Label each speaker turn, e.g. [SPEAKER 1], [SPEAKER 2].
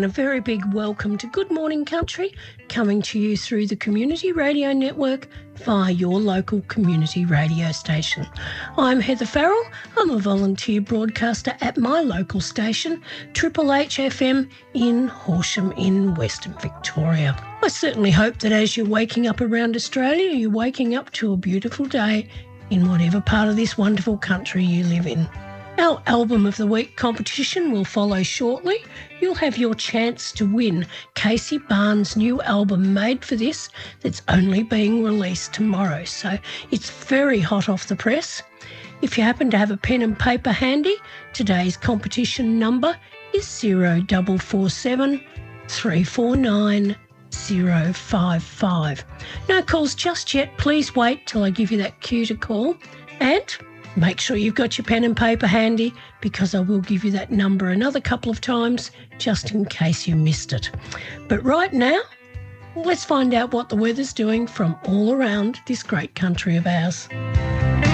[SPEAKER 1] very big welcome to Good Morning Country, coming to you through the Community Radio Network via your local community radio station. I'm Heather Farrell. I'm a volunteer broadcaster at my local station, Triple H FM in Horsham in Western Victoria. I certainly hope that as you're waking up around Australia, you're waking up to a beautiful day in whatever part of this wonderful country you live in. Our Album of the Week competition will follow shortly. You'll have your chance to win Casey Barnes' new album Made for This that's only being released tomorrow, so it's very hot off the press. If you happen to have a pen and paper handy, today's competition number is 0447 349 055. No calls just yet. Please wait till I give you that cue to call, and make sure you've got your pen and paper handy, because I will give you that number another couple of times just in case you missed it. But right now, let's find out what the weather's doing from all around this great country of ours.